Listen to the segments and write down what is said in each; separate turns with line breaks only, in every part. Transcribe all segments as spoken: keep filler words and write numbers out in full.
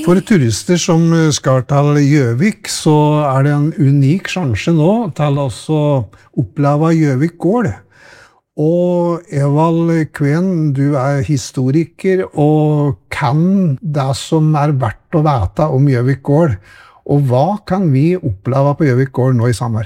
For turister som skal til Gjøvik, så er det en unik sjanse nå til å oppleve Gjøvik gård. Og Evald Kveen, du er historiker og kan det som er verdt å vite om Gjøvik gård. Og hva kan vi oppleve på Gjøvik gård nå i sommer?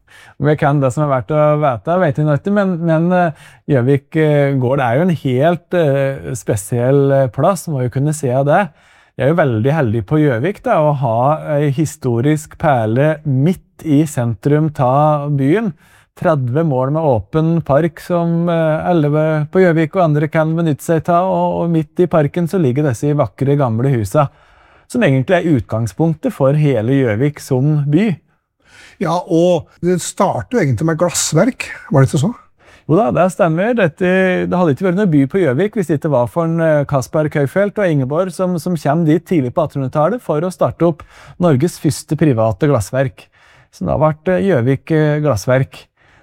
Vi kan det som er verdt å vite, vet jeg ikke, men, men Gjøvik gård er jo en helt uh, spesiell plass, må jo kunne se det. Jeg er jo veldig heldig på Gjøvik da, å ha en historisk perle midt i sentrum av byen. tretti mål med åpen park som alle på Gjøvik og andre kan benytte seg av, og, og midt i parken så ligger disse vakre gamle husa, som egentlig er utgangspunktet for hele Gjøvik som by.
Ja, og det startet jo egentlig med glassverk, var det ikke så?
Jo da, det stemmer. Dette, det hadde ikke vært noen by på Gjøvik hvis det ikke var for Kaspar Kaufeldt og Ingeborg som, som kom dit tidlig på attenhundretallet for å starte opp Norges første private glassverk. Så da ble Gjøvik glassverk.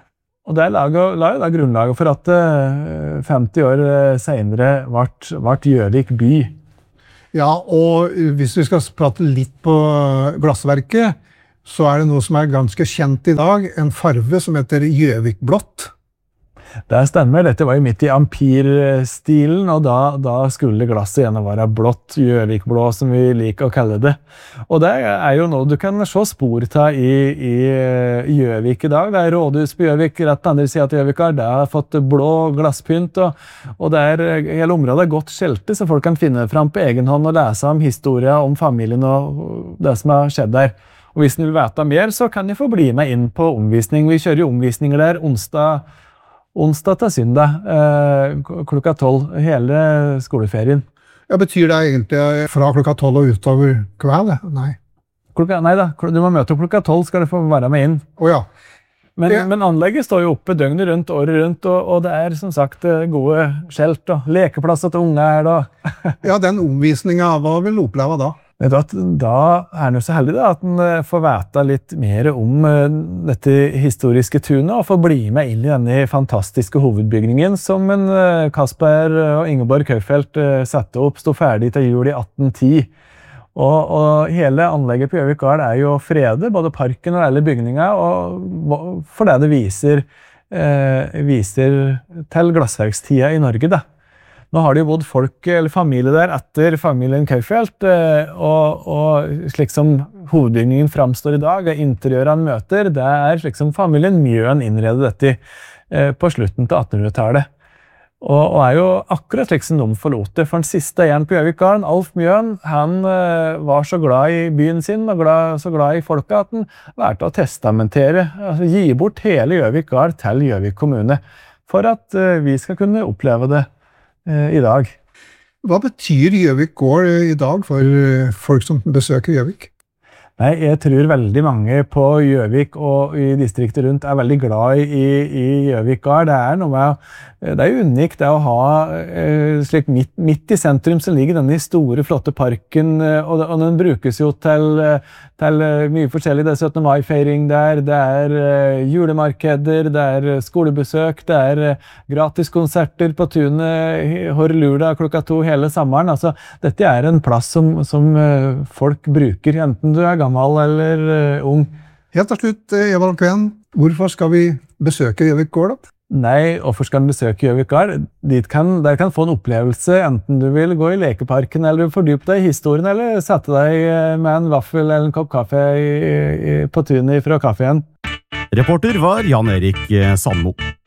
Og det la jo da grunnlaget for at femti år senere ble, ble Gjøvik by.
Ja, og hvis vi skal prate litt på glassverket, så er det noe som er ganske kjent i dag, en farve som heter Gjøvikblått.
Det stemmer, dette var jo midt i ampirstilen, og da, da skulle glasset gjerne være blått, Gjøvikblå som vi liker å kalle det. Og det er jo noe du kan se spor av i, i Gjøvik i dag. Det er rådhus på Gjøvik, rett andre siden til Gjøvik, det har fått blå glasspynt, og, og det er, hele området er godt skjeltet, så folk kan finne fram på egen hånd og lese om historien, om familien og det som har skjedd der. Og hvis ni vil vite mer, så kan ni få bli med inn på omvisning. Vi kjører jo omvisninger der onsdag, onsdag til søndag, eh, klokka tolv, hele skoleferien.
Ja, betyr det egentlig fra klokka tolv og utover kveld? Nei.
Klokka, nei da, du må møte opp klokka tolv, skal du få være med inn.
Å ja.
Men,
det...
men anlegget står jo oppe døgnet rundt, året rundt, og, og det er som sagt gode skjelt og lekeplasser til unge her da.
Ja, den omvisningen, hva vil du oppleve da?
Vet du at da er han jo så heldig da, at han får vite litt mer om dette historiske tunet, og får bli med inn i denne fantastiske hovedbygningen som en Kaspar og Ingeborg Kaufeldt satte opp, stod ferdig til jul i atten ti. Og, og hele anlegget på Gjøvik gård er jo fredet, både parken og alle bygninger, og for det det viser, eh, viser til glassverkstida i Norge da. Nå har det jo bodd folk eller familie der etter familien Kaufeldt, og, og slik som hovedbygningen framstår i dag, er interiøret han møter, det er slik som familien Mjøen innredet dette på slutten til attenhundretallet. Og, og er jo akkurat slik som de forlot det, for den siste eieren på Gjøvik gård, Alf Mjøen, han var så glad i byen sin, og glad, så glad i folket at han lærte å testamentere, altså gi bort hele Gjøvik gård til Gjøvik kommune, for at vi skal kunne oppleve det i dag.
Hva betyr Gjøvik gård i dag for folk som besøker Gjøvik?
Nei, jeg tror veldig mange på Gjøvik og i distriktet rundt er veldig glad i, i Gjøvik gård. Det er noe med, det er jo unikt det å ha slik midt, midt i sentrum så ligger denne store flotte parken, og, og den brukes jo til, til mye forskjellig. Det er syttende mai-feiring der, det er julemarkeder, det er skolebesøk, det er gratiskonserter på tunet, Horlula klokka to hele sommeren. Altså, dette er en plass som, som folk bruker, enten du er gammel eller uh, ung.
Helt til slutt, Evald Kveen, hvorfor skal vi besøke Gjøvik gård da?
Nei, hvorfor skal du besøke Gjøvik gård? Dit kan, der kan få en opplevelse, enten du vil gå i lekeparken, eller fordype deg i historien, eller sette deg med en vaffel eller en kopp kaffe i, i, på tunet fra kaffen.
Reporter var Jan Erik Sandmo.